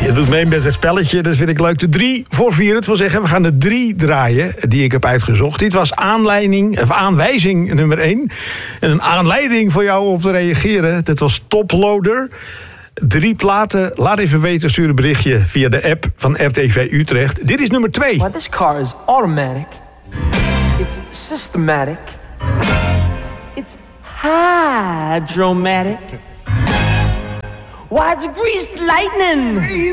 Je doet mee met het spelletje, dat vind ik leuk. De 3 voor 4. Het wil zeggen, we gaan de 3 draaien die ik heb uitgezocht. Dit was aanwijzing nummer 1. En een aanleiding voor jou om te reageren. Dat was Toploader. 3 platen. Laat even weten, stuur een berichtje via de app van RTV Utrecht. Dit is nummer 2. Well, this car is automatic. It's systematic. It's hydromatic. Why, it's greased lightning.